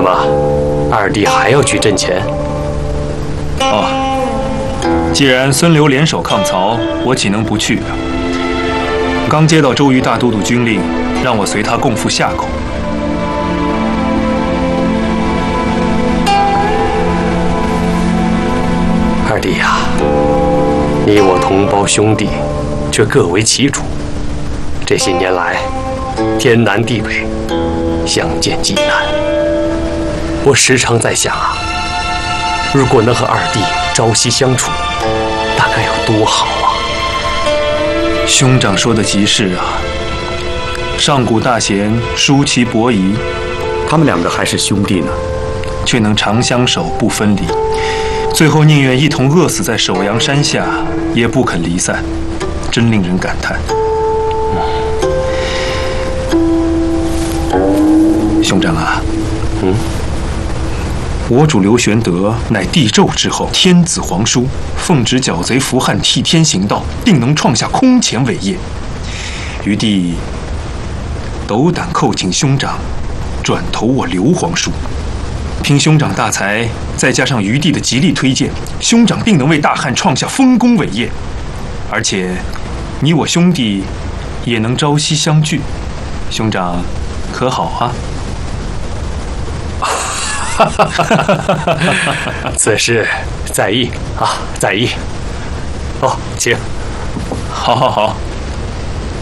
么，二弟还要去阵前？ 既然孙刘联手抗曹，我岂能不去啊？刚接到周瑜大都督军令，让我随他共赴夏口。 二弟呀，你我同胞兄弟，却各为其主。这些年来，天南地北，相见极难。我时常在想啊，如果能和二弟朝夕相处，那该有多好啊！ 兄长说的极是啊。上古大贤叔齐伯夷， 他们两个还是兄弟呢， 却能长相守不分离，最后宁愿一同饿死在首阳山下，也不肯离散，真令人感叹。兄长啊，我主刘玄德乃帝胄之后，天子皇叔，奉旨剿贼扶汉，替天行道，定能创下空前伟业。余弟斗胆叩请兄长转投我刘皇叔。凭兄长大才，再加上余弟的极力推荐，兄长定能为大汉创下丰功伟业。而且，你我兄弟也能朝夕相聚，兄长可好啊？ 此事在意啊，在意。哦，请。 好好好。